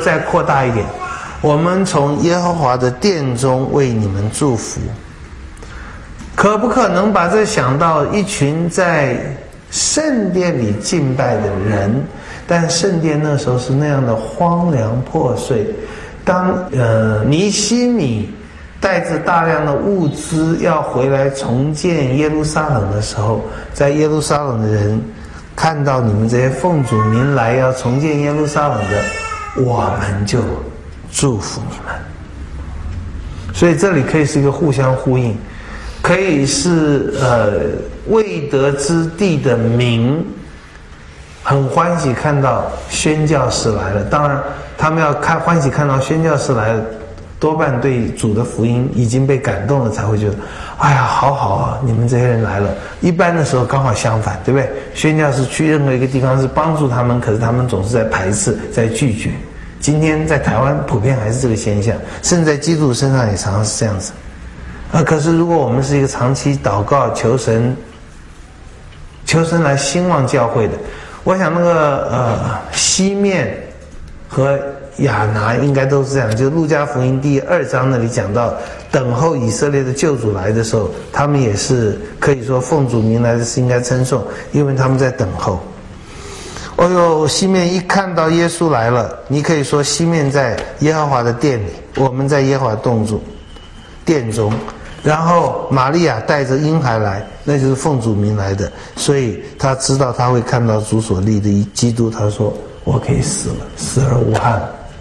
再扩大一点，我们从耶和华的殿中为你们祝福。可不可能把这想到一群在圣殿里敬拜的人？但圣殿那时候是那样的荒凉破碎。当尼希米带着大量的物资要回来重建耶路撒冷的时候，在耶路撒冷的人看到你们这些奉主名来要重建耶路撒冷的，我们就祝福你们。所以这里可以是一个互相呼应，可以是未得之地的民很欢喜看到宣教士来了。当然他们要欢喜看到宣教士来了，多半对主的福音已经被感动了，才会觉得哎呀好好啊，你们这些人来了。一般的时候刚好相反，对不对？宣教士去任何一个地方是帮助他们，可是他们总是在排斥，在拒绝。今天在台湾普遍还是这个现象，甚至在基督徒身上也常常是这样子。可是如果我们是一个长期祷告求神来兴旺教会的，我想那个西面和亚拿应该都是这样。就路加福音第2章那里讲到，等候以色列的救主来的时候，他们也是可以说奉主名来的是应该称颂，因为他们在等候。哦哟，西面一看到耶稣来了，你可以说西面在耶和华的殿里，我们在耶和华殿中。然后玛利亚带着婴孩来，那就是奉主名来的，所以他知道他会看到主所立的基督，他说我可以死了，死而无憾。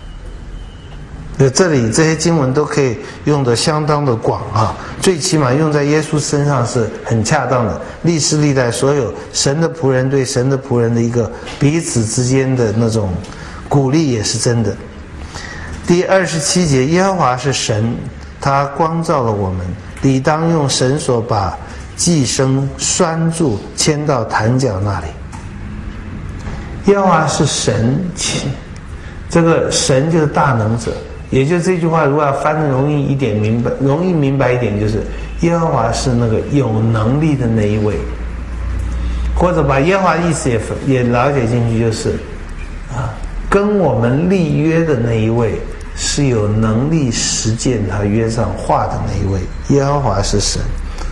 这里这些经文都可以用得相当的广啊，最起码用在耶稣身上是很恰当的。历世历代所有神的仆人对神的仆人的一个彼此之间的那种鼓励也是真的。第27节，耶和华是神，他光照了我们，理当用绳索把寄生拴住，牵到坛角那里。耶和华是神，这个神就是大能者。也就这句话如果要翻得容易明白一点，就是耶和华是那个有能力的那一位，或者把耶和华的意思也了解进去，就是跟我们立约的那一位是有能力实践他约上话的那一位。耶和华是神。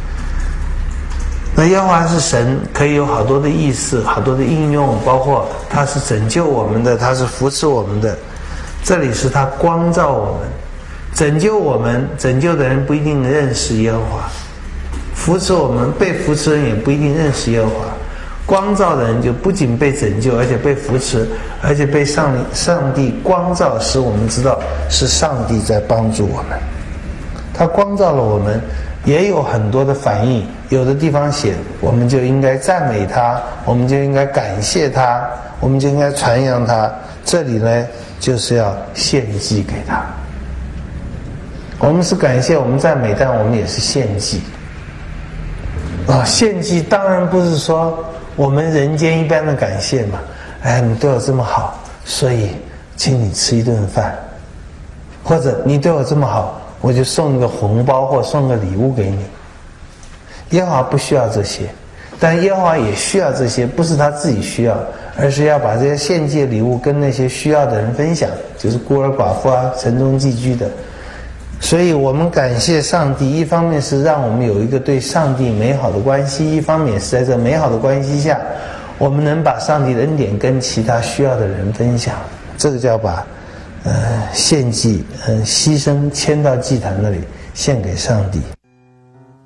那耶和华是神可以有好多的意思，好多的应用，包括他是拯救我们的，他是扶持我们的。这里是他光照我们，拯救我们，拯救的人不一定认识耶和华，扶持我们，被扶持的人也不一定认识耶和华。光照的人就不仅被拯救，而且被扶持，而且被上帝光照，使我们知道是上帝在帮助我们。他光照了我们，也有很多的反应。有的地方写我们就应该赞美他，我们就应该感谢他，我们就应该传扬他。这里呢就是要献祭给他。我们是感谢，我们赞美，但我们也是献祭。献祭当然不是说我们人间一般的感谢嘛，你对我这么好，所以请你吃一顿饭，或者你对我这么好，我就送一个红包或送个礼物给你。耶和华不需要这些，但耶和华也需要这些，不是他自己需要，而是要把这些献祭的礼物跟那些需要的人分享，就是孤儿寡妇啊，城中寄居的。所以我们感谢上帝，一方面是让我们有一个对上帝美好的关系，一方面是在这美好的关系下，我们能把上帝的恩典跟其他需要的人分享。这个叫把献祭牺牲牵到祭坛那里献给上帝。